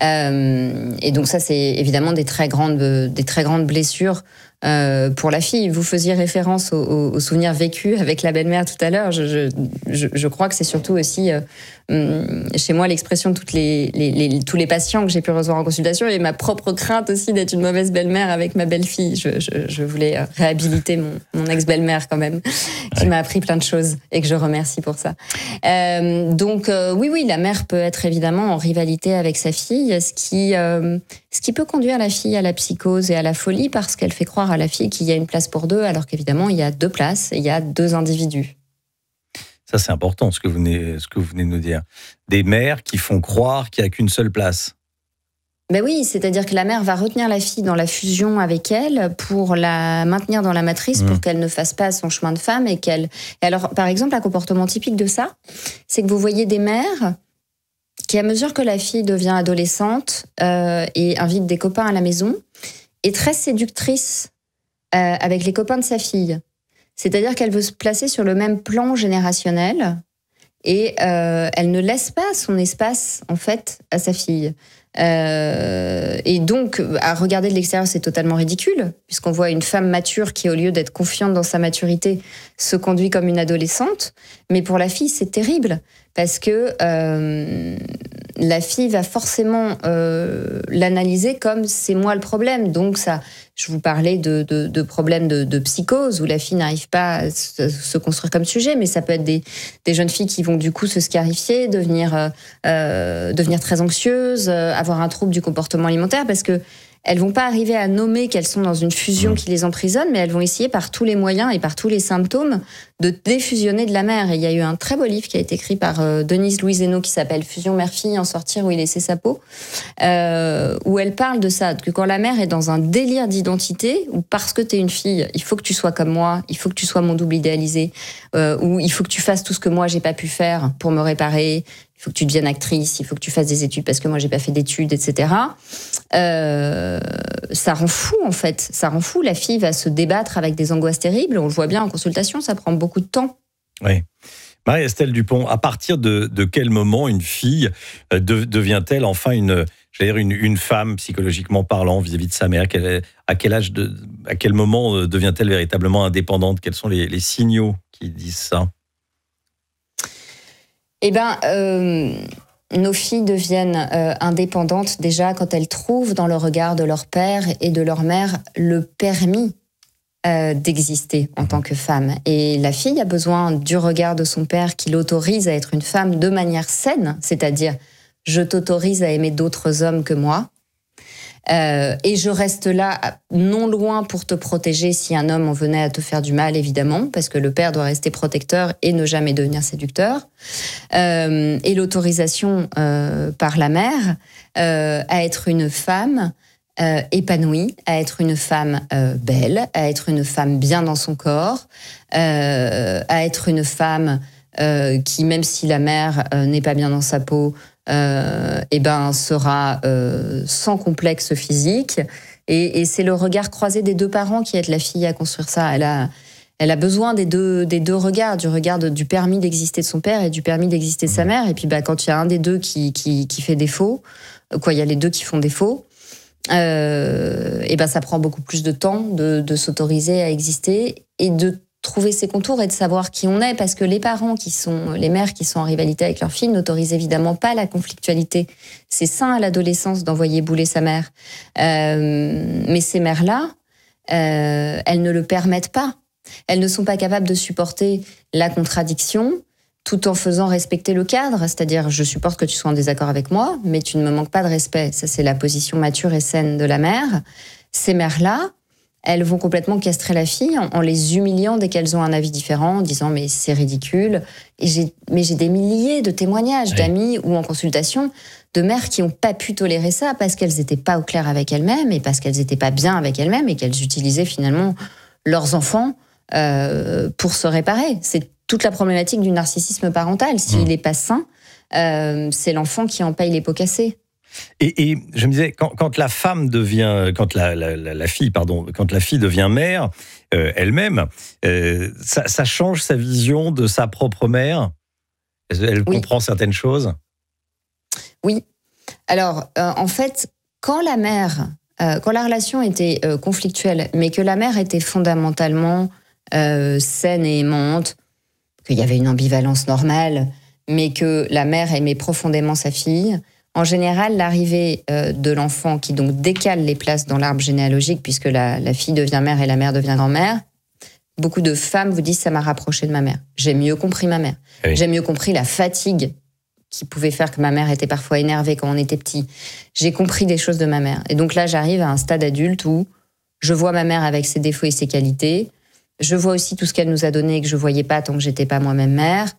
Euh, et donc ça, c'est évidemment des très grandes, des très grandes blessures euh, pour la fille. Vous faisiez référence aux, aux souvenirs vécus avec la belle-mère tout à l'heure. Je, je, je, je crois que c'est surtout aussi euh, chez moi l'expression de toutes les, les, les, tous les patients que j'ai pu recevoir en consultation et ma propre crainte aussi d'être une mauvaise belle-mère avec ma belle-fille. Je, je, je voulais réhabiliter mon, mon ex-belle-mère quand même, qui ouais. m'a appris plein de choses et que je remercie pour ça. Euh, donc euh, oui, oui, la mère peut être évidemment en rivalité avec sa fille, ce qui, euh, ce qui peut conduire la fille à la psychose et à la folie parce qu'elle fait croire à la fille qu'il y a une place pour deux, alors qu'évidemment il y a deux places et il y a deux individus. Ça, c'est important, ce que vous venez, ce que vous venez de nous dire. Des mères qui font croire qu'il n'y a qu'une seule place. Ben oui, c'est-à-dire que la mère va retenir la fille dans la fusion avec elle pour la maintenir dans la matrice, mmh. pour qu'elle ne fasse pas son chemin de femme et qu'elle... Et alors, par exemple, un comportement typique de ça, c'est que vous voyez des mères qui, à mesure que la fille devient adolescente euh, et invite des copains à la maison, est très séductrice euh, avec les copains de sa fille. C'est-à-dire qu'elle veut se placer sur le même plan générationnel et euh, elle ne laisse pas son espace, en fait, à sa fille. Euh, et donc, à regarder de l'extérieur, c'est totalement ridicule, puisqu'on voit une femme mature qui, au lieu d'être confiante dans sa maturité, se conduit comme une adolescente. Mais pour la fille, c'est terrible, parce que euh, la fille va forcément euh, l'analyser comme « c'est moi le problème ». Donc, ça, je vous parlais de, de, de problèmes de, de psychose, où la fille n'arrive pas à se, se construire comme sujet, mais ça peut être des, des jeunes filles qui vont du coup se scarifier, devenir, euh, devenir très anxieuses, euh, avoir un trouble du comportement alimentaire, parce que elles vont pas arriver à nommer qu'elles sont dans une fusion qui les emprisonne, mais elles vont essayer par tous les moyens et par tous les symptômes de défusionner de la mère. Et il y a eu un très beau livre qui a été écrit par euh, Denise Louise Hénaud qui s'appelle Fusion mère-fille, en sortir où il laissait sa peau, euh, où elle parle de ça, que quand la mère est dans un délire d'identité, ou parce que t'es une fille, il faut que tu sois comme moi, il faut que tu sois mon double idéalisé, euh, ou il faut que tu fasses tout ce que moi j'ai pas pu faire pour me réparer, il faut que tu deviennes actrice, il faut que tu fasses des études parce que moi j'ai pas fait d'études, et cetera. Euh, ça rend fou en fait, ça rend fou. La fille va se débattre avec des angoisses terribles. On le voit bien en consultation, ça prend beaucoup de temps. Oui. Marie-Estelle Dupont, à partir de, de quel moment une fille de, devient-elle enfin une, j'allais dire une, une femme psychologiquement parlant vis-à-vis de sa mère? Quel, à quel âge, de, à quel moment devient-elle véritablement indépendante? Quels sont les, les signaux qui disent ça? Eh bien, euh, nos filles deviennent euh, indépendantes déjà quand elles trouvent dans le regard de leur père et de leur mère le permis euh, d'exister en tant que femme. Et la fille a besoin du regard de son père qui l'autorise à être une femme de manière saine, c'est-à-dire « je t'autorise à aimer d'autres hommes que moi ». Euh, et je reste là, non loin pour te protéger si un homme en venait à te faire du mal, évidemment, parce que le père doit rester protecteur et ne jamais devenir séducteur. Euh, et l'autorisation euh, par la mère euh, à être une femme euh, épanouie, à être une femme euh, belle, à être une femme bien dans son corps, euh, à être une femme euh, qui, même si la mère euh, n'est pas bien dans sa peau, Euh, eh ben, sera euh, sans complexe physique. Et, et c'est le regard croisé des deux parents qui aide la fille à construire ça. Elle a, elle a besoin des deux, des deux regards, du regard de, du permis d'exister de son père et du permis d'exister de sa mère. Et puis bah, quand il y a un des deux qui, qui, qui fait défaut, quoi, il y a les deux qui font défaut, euh, et ben, ça prend beaucoup plus de temps de, de s'autoriser à exister et de trouver ses contours et de savoir qui on est, parce que les parents qui sont, les mères qui sont en rivalité avec leurs filles n'autorisent évidemment pas la conflictualité. C'est sain à l'adolescence d'envoyer bouler sa mère. Euh, mais ces mères-là, euh, elles ne le permettent pas. Elles ne sont pas capables de supporter la contradiction tout en faisant respecter le cadre. C'est-à-dire, je supporte que tu sois en désaccord avec moi, mais tu ne me manques pas de respect. Ça, c'est la position mature et saine de la mère. Ces mères-là, elles vont complètement castrer la fille en, en les humiliant dès qu'elles ont un avis différent, en disant « mais c'est ridicule ». Et j'ai, mais j'ai des milliers de témoignages oui. d'amis ou en consultation de mères qui n'ont pas pu tolérer ça parce qu'elles n'étaient pas au clair avec elles-mêmes et parce qu'elles n'étaient pas bien avec elles-mêmes et qu'elles utilisaient finalement leurs enfants euh, pour se réparer. C'est toute la problématique du narcissisme parental. S'il n'est mmh. pas sain, euh, c'est l'enfant qui en paye les pots cassés. Et, et je me disais, quand, quand la femme devient, quand la, la, la, la fille, pardon, quand la fille devient mère euh, elle-même, euh, ça, ça change sa vision de sa propre mère. Elle oui. comprend certaines choses. Oui. Alors, euh, en fait, quand la mère, euh, quand la relation était euh, conflictuelle, mais que la mère était fondamentalement euh, saine et aimante, qu'il y avait une ambivalence normale, mais que la mère aimait profondément sa fille. En général, l'arrivée euh, de l'enfant qui donc décale les places dans l'arbre généalogique, puisque la, la fille devient mère et la mère devient grand-mère, beaucoup de femmes vous disent « ça m'a rapproché de ma mère ». J'ai mieux compris ma mère. Oui. J'ai mieux compris la fatigue qui pouvait faire que ma mère était parfois énervée quand on était petit. J'ai compris des choses de ma mère. Et donc là, j'arrive à un stade adulte où je vois ma mère avec ses défauts et ses qualités. Je vois aussi tout ce qu'elle nous a donné et que je ne voyais pas tant que j'étais pas moi-même mère.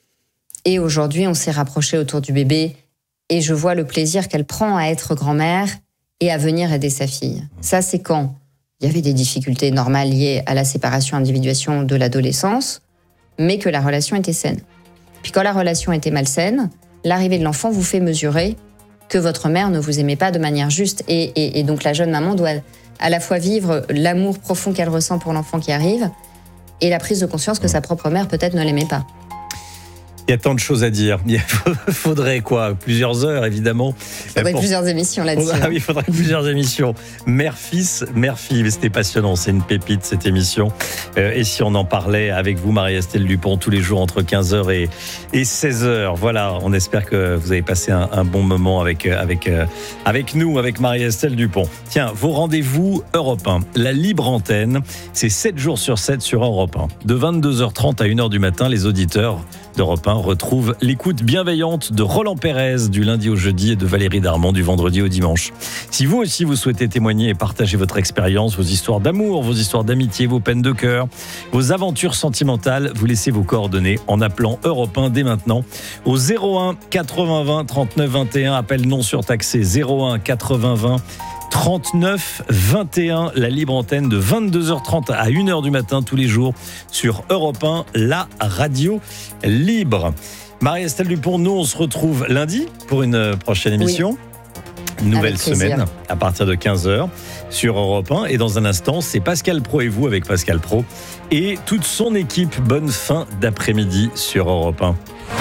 Et aujourd'hui, on s'est rapprochés autour du bébé. Et je vois le plaisir qu'elle prend à être grand-mère et à venir aider sa fille. Ça, c'est quand il y avait des difficultés normales liées à la séparation, individuation de l'adolescence, mais que la relation était saine. Puis quand la relation était malsaine, l'arrivée de l'enfant vous fait mesurer que votre mère ne vous aimait pas de manière juste. Et, et, et donc la jeune maman doit à la fois vivre l'amour profond qu'elle ressent pour l'enfant qui arrive et la prise de conscience que sa propre mère peut-être ne l'aimait pas. Il y a tant de choses à dire. Il faudrait quoi? Plusieurs heures, évidemment. Il faudrait pour... plusieurs émissions là-dessus. Ah oui, il faudrait plusieurs émissions. Mère-fils, mère-fille. C'était passionnant. C'est une pépite, cette émission. Euh, et si on en parlait avec vous, Marie-Estelle Dupont, tous les jours entre quinze heures et, et seize heures. Voilà, on espère que vous avez passé un, un bon moment avec, avec, euh, avec nous, avec Marie-Estelle Dupont. Tiens, vos rendez-vous Europe un. La libre antenne, c'est sept jours sur sept sur Europe un. De vingt-deux heures trente à une heure du matin, les auditeurs d'Europe un retrouve l'écoute bienveillante de Roland Pérez du lundi au jeudi et de Valérie Darmon du vendredi au dimanche. Si vous aussi vous souhaitez témoigner et partager votre expérience, vos histoires d'amour, vos histoires d'amitié, vos peines de cœur, vos aventures sentimentales, vous laissez vos coordonnées en appelant Europe un dès maintenant au zéro un quatre-vingts vingt trente-neuf vingt et un. Appel non surtaxé zéro un quatre-vingts vingt trente-neuf vingt et un, la libre antenne de vingt-deux heures trente à une heure du matin tous les jours sur Europe un, la radio libre. Marie-Estelle Dupont, nous on se retrouve lundi pour une prochaine émission. Oui. Nouvelle semaine à partir de quinze heures sur Europe un. Et dans un instant, c'est Pascal Pro et vous avec Pascal Pro et toute son équipe. Bonne fin d'après-midi sur Europe un.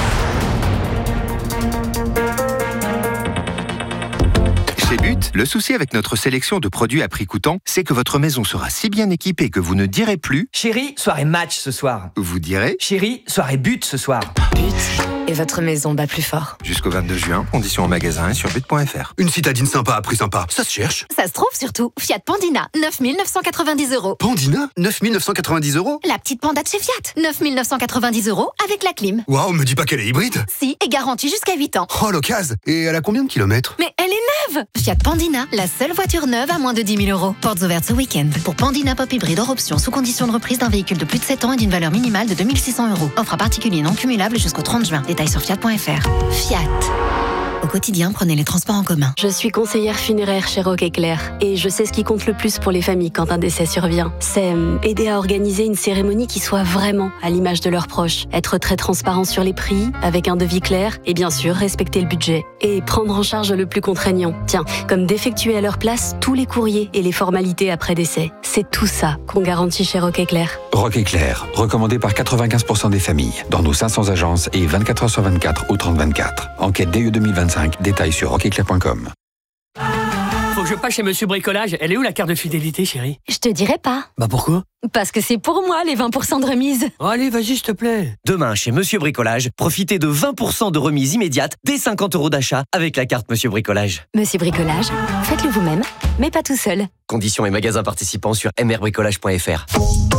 Chez But, le souci avec notre sélection de produits à prix coûtant, c'est que votre maison sera si bien équipée que vous ne direz plus « Chérie, soirée match ce soir ». Vous direz « Chérie, soirée but ce soir ». But. Et votre maison bat plus fort. Jusqu'au vingt-deux juin, conditions en magasin et sur but point f r. Une citadine sympa à prix sympa, ça se cherche. Ça se trouve surtout. Fiat Pandina, neuf mille neuf cent quatre-vingt-dix euros. Pandina, neuf mille neuf cent quatre-vingt-dix euros. La petite Panda de chez Fiat, neuf mille neuf cent quatre-vingt-dix euros avec la clim. Waouh, me dis pas qu'elle est hybride. Si, et garantie jusqu'à huit ans. Oh, l'occasion. Et elle a combien de kilomètres? Mais elle est neuve. Fiat Pandina, la seule voiture neuve à moins de dix mille euros. Portes ouvertes ce week-end. Pour Pandina Pop Hybride hors option, sous condition de reprise d'un véhicule de plus de sept ans et d'une valeur minimale de deux mille six cents euros. Offre à particulier non cumulable jusqu'au trente juin. Détails sur fiat point f r. Fiat. Au quotidien, prenez les transports en commun. Je suis conseillère funéraire chez Rock Éclair et je sais ce qui compte le plus pour les familles quand un décès survient. C'est aider à organiser une cérémonie qui soit vraiment à l'image de leurs proches. Être très transparent sur les prix, avec un devis clair et bien sûr respecter le budget. Et prendre en charge le plus contraignant. Tiens, comme d'effectuer à leur place tous les courriers et les formalités après décès. C'est tout ça qu'on garantit chez Rock Éclair. Rock Éclair, recommandé par quatre-vingt-quinze pour cent des familles, dans nos cinq cents agences et vingt-quatre heures sur vingt-quatre ou trente vingt-quatre. Enquête D E deux mille vingt-cinq, détails sur rock éclair point com. Faut que je passe chez Monsieur Bricolage. Elle est où la carte de fidélité, chérie? Je te dirai pas. Bah pourquoi? Parce que c'est pour moi les vingt pour cent de remise. Oh, allez, vas-y, s'il te plaît. Demain, chez Monsieur Bricolage, profitez de vingt pour cent de remise immédiate dès cinquante euros d'achat avec la carte Monsieur Bricolage. Monsieur Bricolage, faites-le vous-même, mais pas tout seul. Conditions et magasins participants sur m r bricolage point f r.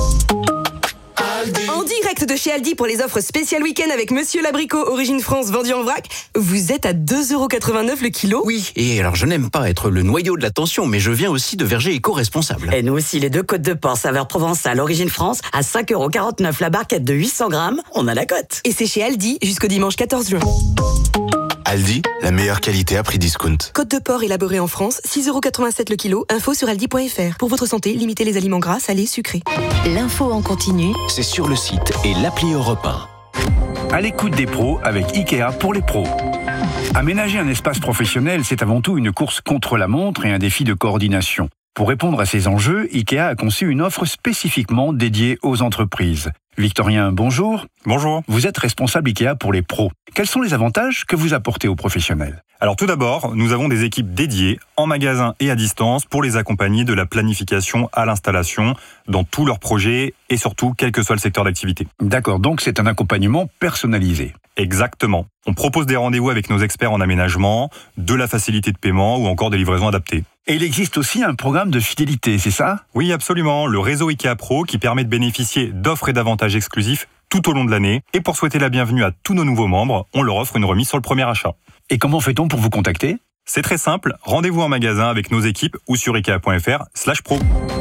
En direct de chez Aldi pour les offres spéciales week-end avec Monsieur Labricot, origine France, vendu en vrac. Vous êtes à deux euros quatre-vingt-neuf le kilo. Oui, et alors je n'aime pas être le noyau de l'attention, mais je viens aussi de Verger éco-responsable. Et nous aussi, les deux côtes de porc saveur provençale, origine France, à cinq euros quarante-neuf la barquette de huit cents grammes, on a la cote. Et c'est chez Aldi jusqu'au dimanche quatorze juin. Aldi, la meilleure qualité à prix discount. Côte de porc élaborée en France, six euros quatre-vingt-sept le kilo. Info sur aldi point f r. Pour votre santé, limitez les aliments gras, salés, sucrés. L'info en continu, c'est sur le site et l'appli Europe un. À l'écoute des pros avec Ikea pour les pros. Aménager un espace professionnel, c'est avant tout une course contre la montre et un défi de coordination. Pour répondre à ces enjeux, Ikea a conçu une offre spécifiquement dédiée aux entreprises. Victorien, bonjour. Bonjour. Vous êtes responsable Ikea pour les pros. Quels sont les avantages que vous apportez aux professionnels? Alors tout d'abord, nous avons des équipes dédiées en magasin et à distance pour les accompagner de la planification à l'installation dans tous leurs projets et surtout quel que soit le secteur d'activité. D'accord, donc c'est un accompagnement personnalisé. Exactement. On propose des rendez-vous avec nos experts en aménagement, de la facilité de paiement ou encore des livraisons adaptées. Et il existe aussi un programme de fidélité, c'est ça? Oui, absolument. Le réseau Ikea Pro qui permet de bénéficier d'offres et d'avantages exclusifs tout au long de l'année. Et pour souhaiter la bienvenue à tous nos nouveaux membres, on leur offre une remise sur le premier achat. Et comment fait-on pour vous contacter? C'est très simple. Rendez-vous en magasin avec nos équipes ou sur ikea point f r slash pro.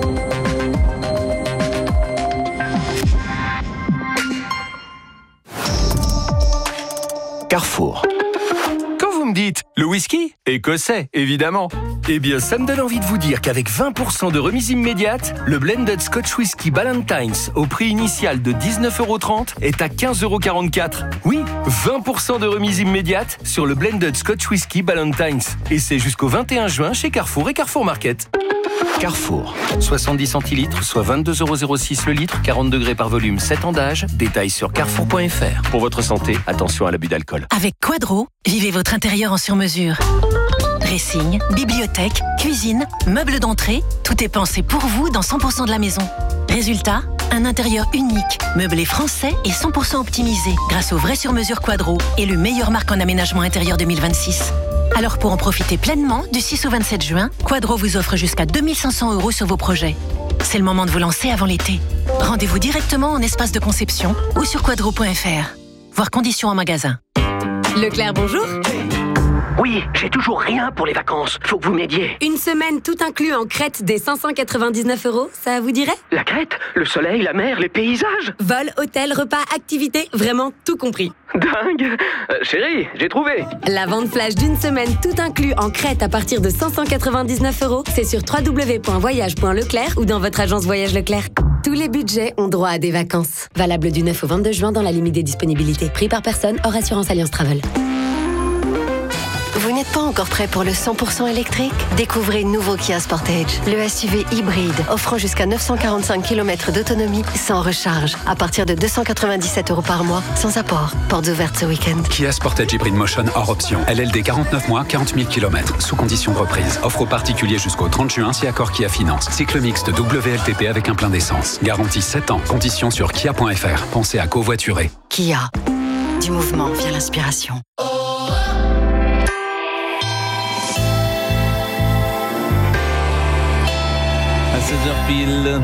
Carrefour. Quand vous me dites le whisky, écossais, évidemment. Eh bien, ça me donne envie de vous dire qu'avec vingt pour cent de remise immédiate, le Blended Scotch Whisky Ballantines, au prix initial de dix-neuf euros trente, est à quinze euros quarante-quatre. Oui, vingt pour cent de remise immédiate sur le Blended Scotch Whisky Ballantines. Et c'est jusqu'au vingt et un juin chez Carrefour et Carrefour Market. Carrefour. soixante-dix centilitres, soit vingt-deux euros zéro six le litre, quarante degrés par volume, sept ans d'âge. Détails sur carrefour point f r. Pour votre santé, attention à l'abus d'alcool. Avec Quadro, vivez votre intérieur en sur-mesure. Dressing, bibliothèque, cuisine, meubles d'entrée, tout est pensé pour vous dans cent pour cent de la maison. Résultat, un intérieur unique, meublé français et cent pour cent optimisé grâce au vrai sur-mesure Quadro et le meilleur marque en aménagement intérieur deux mille vingt-six. Alors pour en profiter pleinement, du six au vingt-sept juin, Quadro vous offre jusqu'à deux mille cinq cents euros sur vos projets. C'est le moment de vous lancer avant l'été. Rendez-vous directement en espace de conception ou sur quadro point f r. Voir conditions en magasin. Leclerc, bonjour. Oui, j'ai toujours rien pour les vacances. Faut que vous m'aidiez. Une semaine tout inclus en Crète des cinq cent quatre-vingt-dix-neuf euros, ça vous dirait? La Crète, le soleil, la mer, les paysages. Vol, hôtel, repas, activités, vraiment tout compris. Dingue. euh, Chérie, j'ai trouvé. La vente flash d'une semaine tout inclus en Crète à partir de cinq cent quatre-vingt-dix-neuf euros, c'est sur w w w point voyage point leclerc ou dans votre agence Voyage Leclerc. Tous les budgets ont droit à des vacances. Valable du neuf au vingt-deux juin dans la limite des disponibilités. Prix par personne, hors assurance Alliance Travel. Vous n'êtes pas encore prêt pour le cent pour cent électrique? Découvrez le nouveau Kia Sportage, le S U V hybride, offrant jusqu'à neuf cent quarante-cinq kilomètres d'autonomie sans recharge, à partir de deux cent quatre-vingt-dix-sept euros par mois, sans apport. Portes ouvertes ce week-end. Kia Sportage Hybrid Motion hors option. L L D quarante-neuf mois, quarante mille kilomètres, sous condition de reprise. Offre aux particuliers jusqu'au trente juin si accord Kia Finance. Cycle mixte W L T P avec un plein d'essence. Garantie sept ans. Conditions sur kia point f r. Pensez à covoiturer. Kia. Du mouvement vient l'inspiration. À seize heures pile,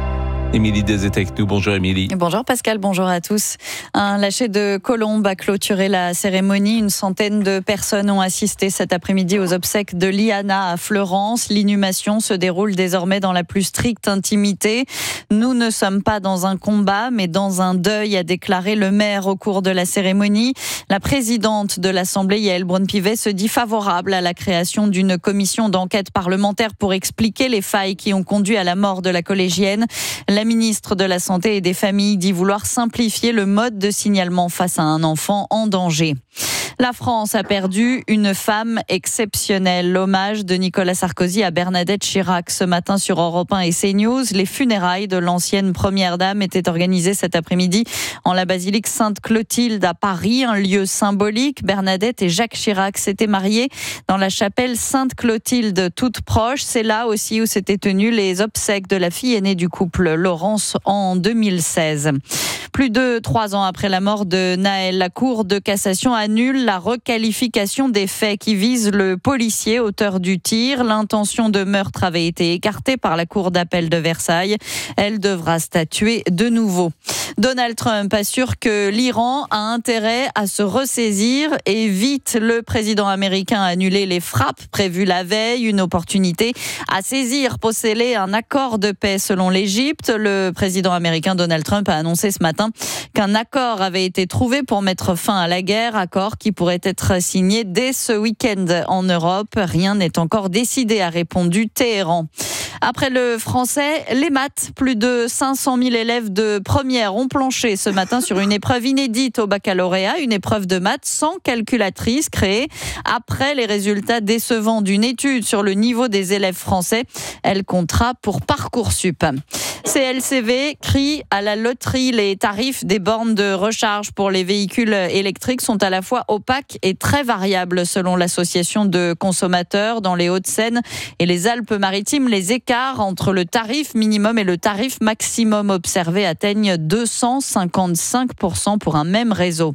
Émilie Des est avec nous. Bonjour Émilie. Bonjour Pascal, bonjour à tous. Un lâcher de colombes a clôturé la cérémonie. Une centaine de personnes ont assisté cet après-midi aux obsèques de Liana à Fleurance. L'inhumation se déroule désormais dans la plus stricte intimité. Nous ne sommes pas dans un combat, mais dans un deuil, a déclaré le maire au cours de la cérémonie. La présidente de l'Assemblée, Yaël Braun-Pivet, se dit favorable à la création d'une commission d'enquête parlementaire pour expliquer les failles qui ont conduit à la mort de la collégienne. La ministre de la Santé et des Familles dit vouloir simplifier le mode de signalement face à un enfant en danger. La France a perdu une femme exceptionnelle. L'hommage de Nicolas Sarkozy à Bernadette Chirac ce matin sur Europe un et CNews. Les funérailles de l'ancienne première dame étaient organisées cet après-midi en la basilique Sainte-Clotilde à Paris, un lieu symbolique. Bernadette et Jacques Chirac s'étaient mariés dans la chapelle Sainte-Clotilde, toute proche. C'est là aussi où s'étaient tenues les obsèques de la fille aînée du couple, Laurence, en deux mille seize. Plus de trois ans après la mort de Nahel, la Cour de cassation annule la requalification des faits qui visent le policier auteur du tir. L'intention de meurtre avait été écartée par la Cour d'appel de Versailles. Elle devra statuer de nouveau. Donald Trump assure que l'Iran a intérêt à se ressaisir et vite. Le président américain a annulé les frappes prévues la veille, une opportunité à saisir pour sceller un accord de paix selon l'Égypte. Le président américain Donald Trump a annoncé ce matin qu'un accord avait été trouvé pour mettre fin à la guerre, accord qui pourrait être signé dès ce week-end en Europe. Rien n'est encore décidé, a répondu Téhéran. Après le français, les maths, plus de cinq cent mille élèves de première ont planché ce matin sur une épreuve inédite au baccalauréat, une épreuve de maths sans calculatrice créée après les résultats décevants d'une étude sur le niveau des élèves français. Elle comptera pour Parcoursup. C L C V crie à la loterie. Les tarifs des bornes de recharge pour les véhicules électriques sont à la fois opaques et très variables selon l'association de consommateurs. Dans les Hauts-de-Seine et les Alpes-Maritimes, les écarts entre le tarif minimum et le tarif maximum observé atteignent deux cent cinquante-cinq pour cent pour un même réseau.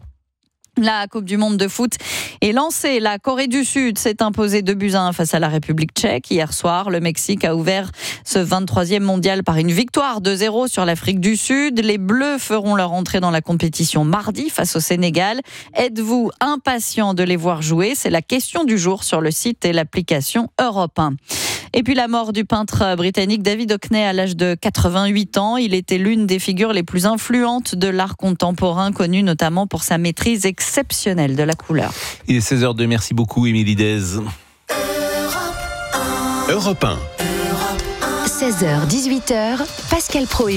La Coupe du Monde de foot est lancée. La Corée du Sud s'est imposée deux buts à un face à la République tchèque. Hier soir, le Mexique a ouvert ce vingt-troisième mondial par une victoire deux zéro sur l'Afrique du Sud. Les Bleus feront leur entrée dans la compétition mardi face au Sénégal. Êtes-vous impatient de les voir jouer? C'est la question du jour sur le site et l'application Europe un. Et puis la mort du peintre britannique David Hockney à l'âge de quatre-vingt-huit ans. Il était l'une des figures les plus influentes de l'art contemporain, connu notamment pour sa maîtrise exceptionnelle de la couleur. Il est seize heures deux, merci beaucoup Émilie Des. Europe un. seize heures dix-huit heures, Pascal Pro.